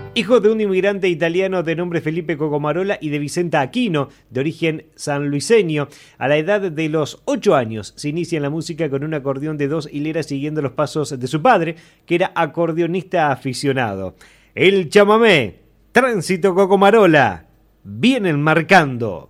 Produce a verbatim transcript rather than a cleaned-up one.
Hijo de un inmigrante italiano de nombre Felipe Cocomarola y de Vicenta Aquino, de origen sanluiseño, a la edad de los ocho años se inicia en la música con un acordeón de dos hileras siguiendo los pasos de su padre, que era acordeonista aficionado. El chamamé, Tránsito Cocomarola, vienen marcando.